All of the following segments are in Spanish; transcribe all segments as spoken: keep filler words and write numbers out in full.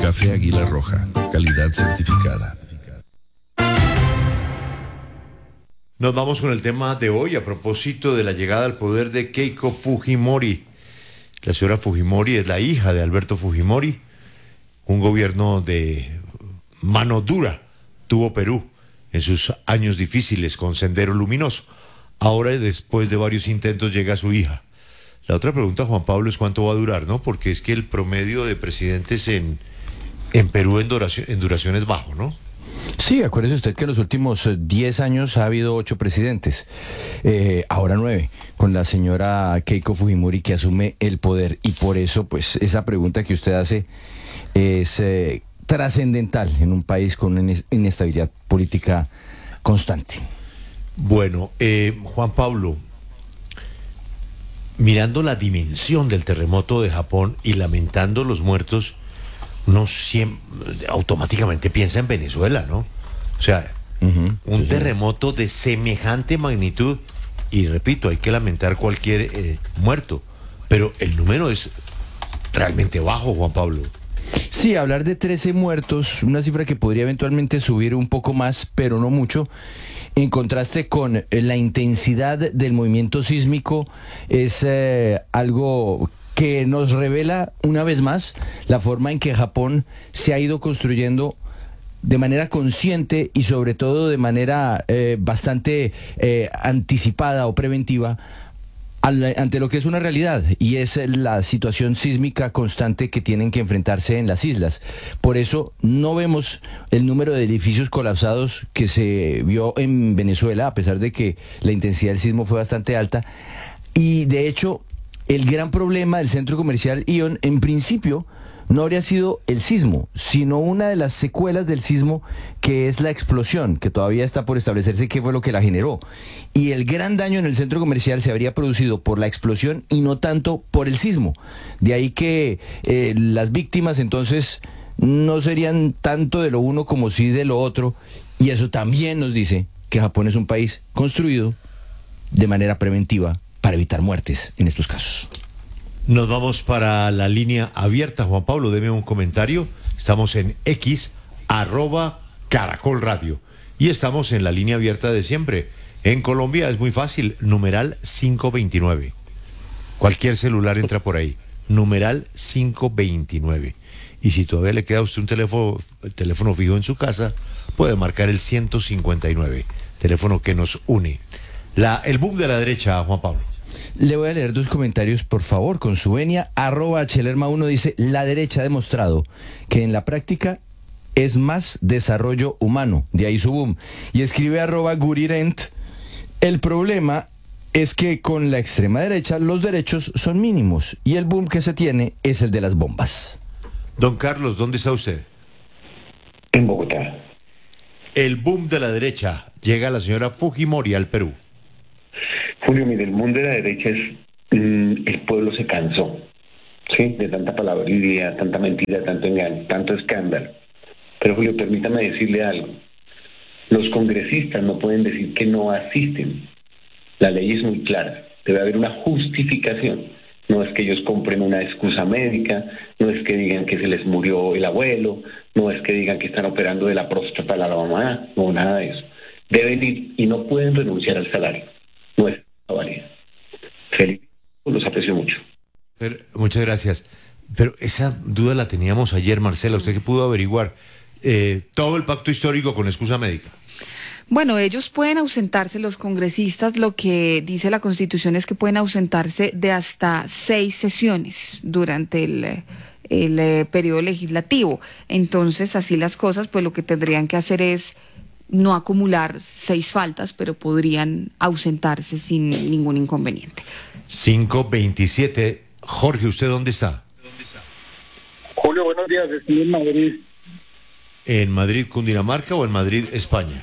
Café Águila Roja, calidad certificada. Nos vamos con el tema de hoy a propósito de la llegada al poder de Keiko Fujimori. La señora Fujimori es la hija de Alberto Fujimori. Un gobierno de mano dura tuvo Perú en sus años difíciles con Sendero Luminoso. Ahora, después de varios intentos, llega su hija. La otra pregunta, Juan Pablo, es cuánto va a durar, ¿no? Porque es que el promedio de presidentes en, en Perú en duración, en duración es bajo, ¿no? Sí, acuérdese usted que en los últimos diez años ha habido ocho presidentes, eh, ahora nueve, con la señora Keiko Fujimori que asume el poder. Y por eso, pues, esa pregunta que usted hace es eh, trascendental en un país con una inestabilidad política constante. Bueno, eh, Juan Pablo, mirando la dimensión del terremoto de Japón y lamentando los muertos, uno siempre, automáticamente piensa en Venezuela, ¿no? O sea, uh-huh, un sí, terremoto sí. de semejante magnitud, y repito, hay que lamentar cualquier eh, muerto, pero el número es realmente bajo, Juan Pablo. Sí, hablar de trece muertos, una cifra que podría eventualmente subir un poco más, pero no mucho, en contraste con la intensidad del movimiento sísmico, es eh, algo que nos revela una vez más la forma en que Japón se ha ido construyendo de manera consciente y sobre todo de manera eh, bastante eh, anticipada o preventiva al, ante lo que es una realidad, y es la situación sísmica constante que tienen que enfrentarse en las islas. Por eso no vemos el número de edificios colapsados que se vio en Venezuela, a pesar de que la intensidad del sismo fue bastante alta. Y de hecho, el gran problema del centro comercial Ion, en principio, no habría sido el sismo, sino una de las secuelas del sismo, que es la explosión, que todavía está por establecerse qué fue lo que la generó. Y el gran daño en el centro comercial se habría producido por la explosión y no tanto por el sismo. De ahí que eh, las víctimas entonces no serían tanto de lo uno como sí de lo otro. Y eso también nos dice que Japón es un país construido de manera preventiva para evitar muertes en estos casos. Nos vamos para la línea abierta. Juan Pablo, deme un comentario. Estamos en X, arroba Caracol Radio. Y estamos en la línea abierta de siempre. En Colombia es muy fácil, numeral cinco veintinueve. Cualquier celular entra por ahí, numeral cinco veintinueve. Y si todavía le queda a usted un teléfono, teléfono fijo en su casa, puede marcar el ciento cincuenta y nueve, teléfono que nos une. La, el boom de la derecha, Juan Pablo. Le voy a leer dos comentarios, por favor, con su venia. Arroba Chelerma uno dice: la derecha ha demostrado que en la práctica es más desarrollo humano, de ahí su boom. Y escribe arroba Gurirent: el problema es que con la extrema derecha los derechos son mínimos y el boom que se tiene es el de las bombas. Don Carlos, ¿dónde está usted? En Bogotá. El boom de la derecha. Llega la señora Fujimori al Perú. Julio, mire, el mundo de la derecha es, mmm, el pueblo se cansó, ¿sí? De tanta palabrería, tanta mentira, tanto engaño, tanto escándalo. Pero Julio, permítame decirle algo. Los congresistas no pueden decir que no asisten. La ley es muy clara. Debe haber una justificación. No es que ellos compren una excusa médica, no es que digan que se les murió el abuelo, no es que digan que están operando de la próstata a la mamá, no, nada de eso. Deben ir y no pueden renunciar al salario. No es válida. Felipe, los aprecio mucho. Pero, muchas gracias. Pero esa duda la teníamos ayer, Marcela. ¿Usted qué pudo averiguar? Eh, todo el pacto histórico con excusa médica. Bueno, ellos pueden ausentarse, los congresistas, lo que dice la Constitución es que pueden ausentarse de hasta seis sesiones durante el, el eh, periodo legislativo. Entonces, así las cosas, pues lo que tendrían que hacer es no acumular seis faltas, pero podrían ausentarse sin ningún inconveniente. cinco veintisiete. Jorge, ¿usted dónde está? Julio, buenos días, estoy en Madrid. ¿En Madrid, Cundinamarca o en Madrid, España?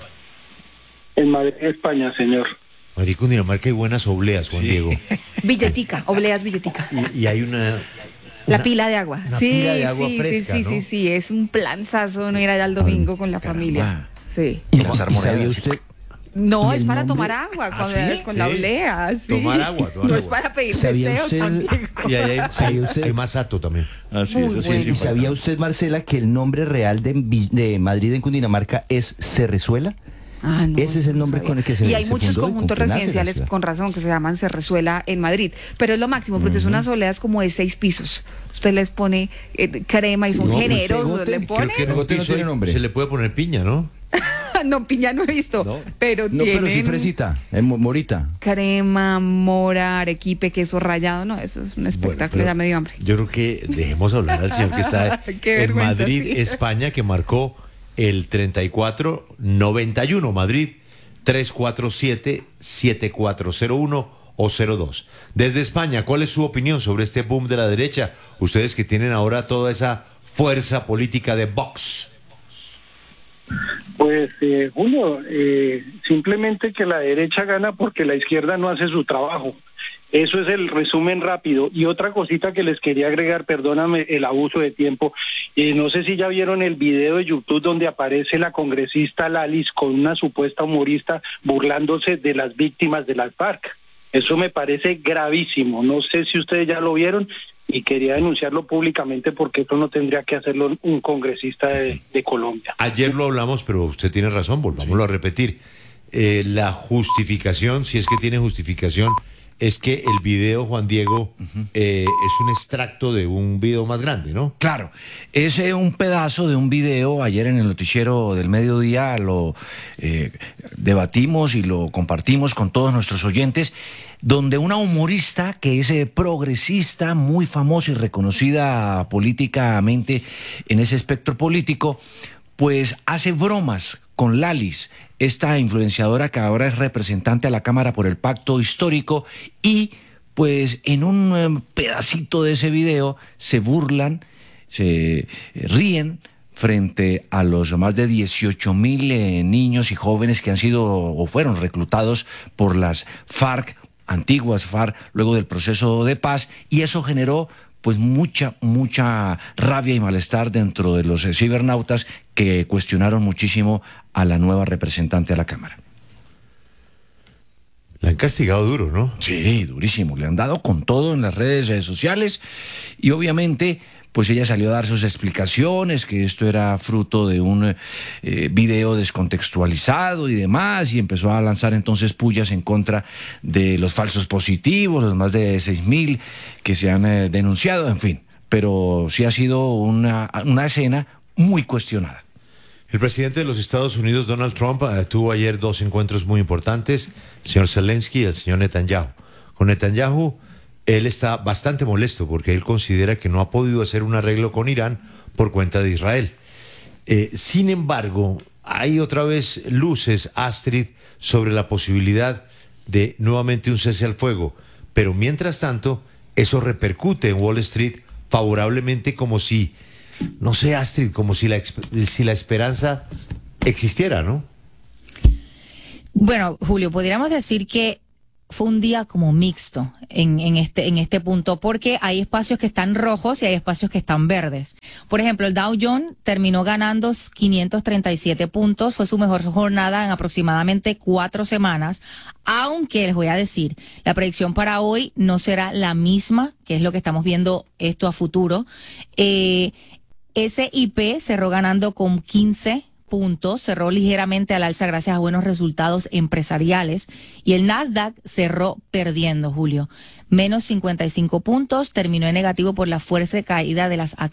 En Madrid, España, señor. Madrid, Cundinamarca, hay buenas obleas, Juan sí. Diego. Billetica, obleas Billetica. Y, y hay una... La una, pila de agua. Una sí, pila de agua sí, fresca, sí, ¿no? sí, sí, sí, es un planzazo no ir allá el domingo con la Caramba. familia. Sí. ¿Y, ¿y sabía usted, No, ¿Y es el para nombre? tomar agua ¿Ah, con, sí? con la Sí. olea. Sí. Tomar agua, tomar no es agua. para pedir ¿Sabía deseos. usted- Juan Diego. Y ahí hay, ¿Sabía hay- usted? hay más ato también. Así Muy es, así bueno. es. ¿Y sabía usted, Marcela, que el nombre real de, Vi- de Madrid en Cundinamarca es Cerrezuela? Ah, no, Ese es el no nombre sabía. con el que se Y hay se muchos fundó y conjuntos con que nace la residenciales ciudad. con razón que se llaman Cerrezuela en Madrid, pero es lo máximo porque es unas oleas como de seis pisos. Usted les pone eh, crema y son No, generosos, pegote, le creo pone. Creo que en un Pegote no piso tiene nombre. se le puede poner piña, ¿no? No, piña no he visto, No. pero No, tienen pero sí fresita, eh, mo- morita. crema, mora, arequipe, queso rallado. No, eso es un espectáculo, Bueno, ya me dio hambre. Yo creo que dejemos hablar al señor que está Qué en vergüenza, Madrid, sí. España, que marcó el treinta y cuatro noventa y uno. Madrid, tres cuatro siete, siete cuatro cero uno o cero dos. Desde España, ¿cuál es su opinión sobre este boom de la derecha? Ustedes que tienen ahora toda esa fuerza política de Vox. Pues, eh, Julio, eh, simplemente que la derecha gana porque la izquierda no hace su trabajo. Eso es el resumen rápido. Y otra cosita que les quería agregar, perdóname el abuso de tiempo, eh, no sé si ya vieron el video de YouTube donde aparece la congresista Lalis con una supuesta humorista burlándose de las víctimas de las FARC. Eso me parece gravísimo. No sé si ustedes ya lo vieron y quería denunciarlo públicamente porque eso no tendría que hacerlo un congresista de, de Colombia. Ayer lo hablamos, pero usted tiene razón, volvámoslo a repetir. Eh, la justificación, si es que tiene justificación, es que el video, Juan Diego, eh, es un extracto de un video más grande, ¿no? Claro, es eh, un pedazo de un video, ayer en el noticiero del mediodía lo eh, debatimos y lo compartimos con todos nuestros oyentes, donde una humorista que es eh, progresista, muy famosa y reconocida políticamente en ese espectro político, pues hace bromas con Lalis, esta influenciadora que ahora es representante a la Cámara por el Pacto Histórico, y pues en un eh, pedacito de ese video se burlan, se eh, ríen frente a los más de dieciocho mil eh, niños y jóvenes que han sido o fueron reclutados por las FARC, antiguas FARC, luego del proceso de paz, y eso generó pues mucha, mucha rabia y malestar dentro de los eh, cibernautas que cuestionaron muchísimo a la nueva representante a la Cámara. La han castigado duro, ¿no? Sí, durísimo, le han dado con todo en las redes eh, sociales y obviamente pues ella salió a dar sus explicaciones, que esto era fruto de un eh, video descontextualizado y demás, y empezó a lanzar entonces pullas en contra de los falsos positivos, los más de seis mil que se han eh, denunciado, en fin, pero sí ha sido una, una escena muy cuestionada. El presidente de los Estados Unidos, Donald Trump, eh, tuvo ayer dos encuentros muy importantes, el señor Zelensky y el señor Netanyahu. Con Netanyahu, él está bastante molesto porque él considera que no ha podido hacer un arreglo con Irán por cuenta de Israel. Eh, sin embargo, hay otra vez luces, Astrid, sobre la posibilidad de nuevamente un cese al fuego. Pero mientras tanto, eso repercute en Wall Street favorablemente, como si, no sé, Astrid, como si la, si la esperanza existiera, ¿no? Bueno, Julio, podríamos decir que fue un día como mixto en, en este en este punto, porque hay espacios que están rojos y hay espacios que están verdes. Por ejemplo, el Dow Jones terminó ganando quinientos treinta y siete puntos, fue su mejor jornada en aproximadamente cuatro semanas, aunque les voy a decir, la predicción para hoy no será la misma, que es lo que estamos viendo esto a futuro. Eh, S y P cerró ganando con quince puntos, cerró ligeramente al alza gracias a buenos resultados empresariales, y el Nasdaq cerró perdiendo, Julio, menos cincuenta y cinco puntos, terminó en negativo por la fuerte caída de las acciones